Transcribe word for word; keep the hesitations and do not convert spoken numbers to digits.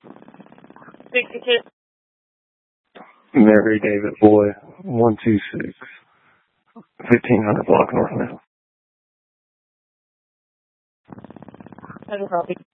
sixty-two. Mary David Boy, one two six, fifteen hundred block north now. That's a copy.